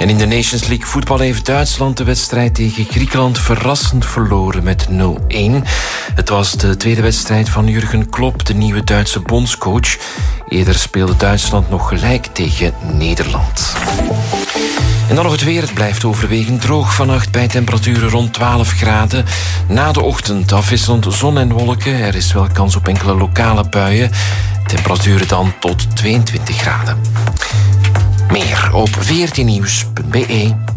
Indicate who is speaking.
Speaker 1: En in de Nations League voetbal heeft Duitsland de wedstrijd tegen Griekenland verrassend verloren met 0-1. Het was de tweede wedstrijd van Jurgen Klopp, de nieuwe Duitse bondscoach. Eerder speelde Duitsland nog gelijk tegen Nederland. En dan nog het weer. Het blijft overwegend droog vannacht bij temperaturen rond 12 graden. Na de ochtend afwisselend zon en wolken. Er is wel kans op enkele lokale buien. Temperaturen dan tot 22 graden. Meer op 14nieuws.be.